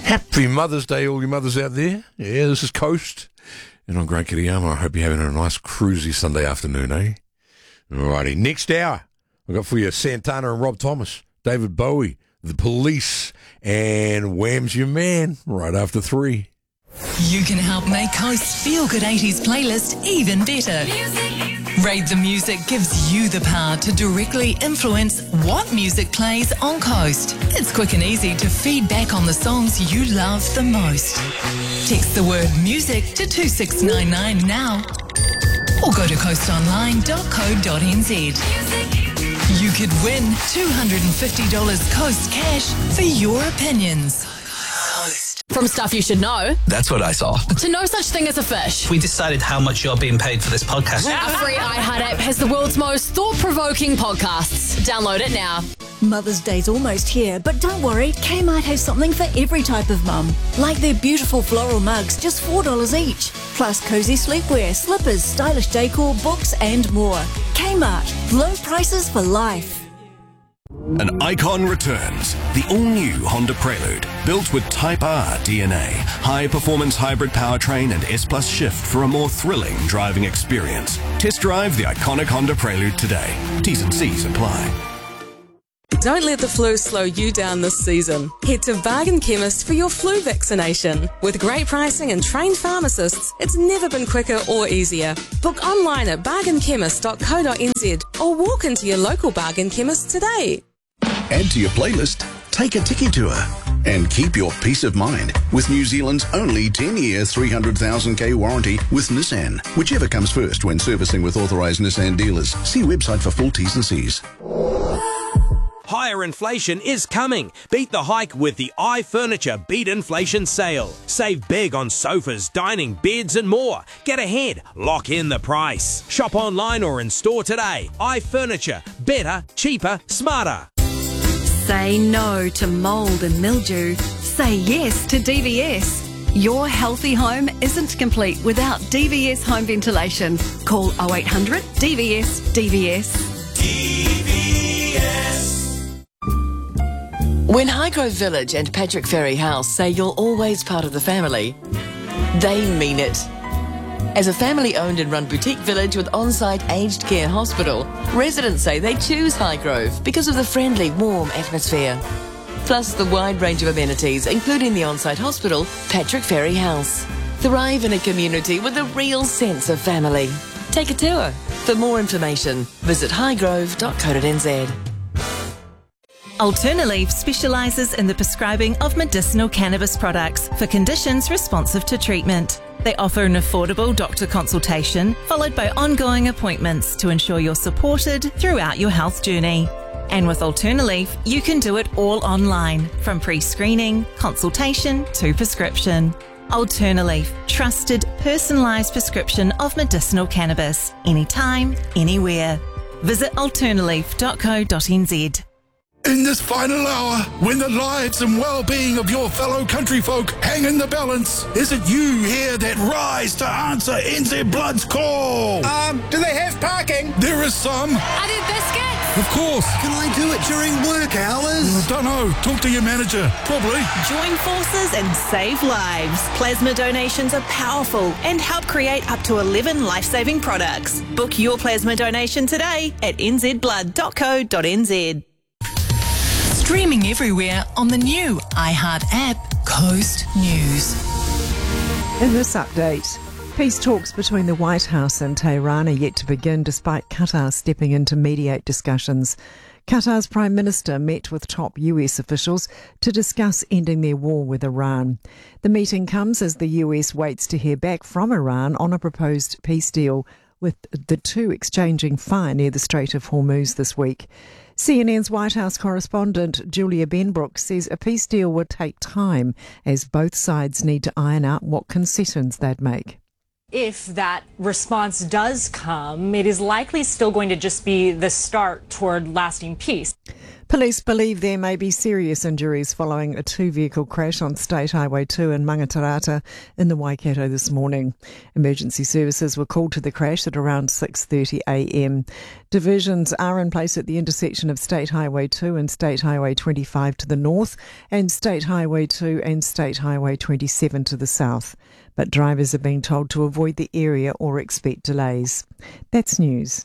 Happy Mother's Day, all you mothers out there. Yeah, this is Coast. And I'm Grant Kiriyama. I hope you're having a nice cruisy Sunday afternoon, eh? Alrighty, next hour, I've got for you Santana and Rob Thomas, David Bowie, The Police, and Wham's Your Man, right after 3. You can help make Coast's Feel Good 80s playlist even better. Rate the Music gives you the power to directly influence what music plays on Coast. It's quick and easy to feedback on the songs you love the most. Text the word music to 2699 now or go to coastonline.co.nz. You could win $250 Coast cash for your opinions. From stuff you should know That's what I saw. to no such thing as a fish. We decided how much you're being paid for this podcast. Our free iHeart app has the world's most thought-provoking podcasts. Download it now. Mother's Day's almost here, but don't worry, Kmart has something for every type of mum. Like their beautiful floral mugs, just $4 each. Plus cozy sleepwear, slippers, stylish decor, books and more. Kmart, low prices for life. An icon returns. The all-new Honda Prelude, built with Type R DNA, high-performance hybrid powertrain and S+ shift for a more thrilling driving experience. Test drive the iconic Honda Prelude today. T's and C's apply. Don't let the flu slow you down this season. Head to Bargain Chemist for your flu vaccination. With great pricing and trained pharmacists, it's never been quicker or easier. Book online at bargainchemist.co.nz or walk into your local Bargain Chemist today. Add to your playlist, take a Tiki Tour, and keep your peace of mind with New Zealand's only 10-year 300,000k warranty with Nissan. Whichever comes first when servicing with authorised Nissan dealers. See website for full T's and C's. Higher inflation is coming. Beat the hike with the iFurniture Beat Inflation Sale. Save big on sofas, dining, beds and more. Get ahead. Lock in the price. Shop online or in store today. iFurniture. Better, cheaper, smarter. Say no to mould and mildew. Say yes to DVS. Your healthy home isn't complete without DVS home ventilation. Call 0800 DVS DVS. When Highgrove Village and Patrick Ferry House say you're always part of the family, they mean it. As a family-owned and run boutique village with on-site aged care hospital, residents say they choose Highgrove because of the friendly, warm atmosphere. Plus the wide range of amenities, including the on-site hospital, Patrick Ferry House. Thrive in a community with a real sense of family. Take a tour. For more information, visit highgrove.co.nz. Alternaleaf specialises in the prescribing of medicinal cannabis products for conditions responsive to treatment. They offer an affordable doctor consultation followed by ongoing appointments to ensure you're supported throughout your health journey. And with Alternaleaf, you can do it all online, from pre-screening, consultation to prescription. Alternaleaf, trusted, personalised prescription of medicinal cannabis, anytime, anywhere. Visit alternaleaf.co.nz. In this final hour, when the lives and well-being of your fellow country folk hang in the balance, is it you here that rise to answer NZ Blood's call? Do they have parking? There is some. Are there biscuits? Of course. Can I do it during work hours? Don't know. Talk to your manager. Probably. Join forces and save lives. Plasma donations are powerful and help create up to 11 life-saving products. Book your plasma donation today at nzblood.co.nz. Streaming everywhere on the new iHeart app, Coast News. In this update, peace talks between the White House and Tehran are yet to begin despite Qatar stepping in to mediate discussions. Qatar's Prime Minister met with top US officials to discuss ending their war with Iran. The meeting comes as the US waits to hear back from Iran on a proposed peace deal, with the two exchanging fire near the Strait of Hormuz this week. CNN's White House correspondent Julia Benbrook says a peace deal would take time as both sides need to iron out what concessions they'd make. If that response does come, it is likely still going to just be the start toward lasting peace. Police believe there may be serious injuries following a two-vehicle crash on State Highway 2 in Mangatarata in the Waikato this morning. Emergency services were called to the crash at around 6:30am. Diversions are in place at the intersection of State Highway 2 and State Highway 25 to the north and State Highway 2 and State Highway 27 to the south. But drivers are being told to avoid the area or expect delays. That's news.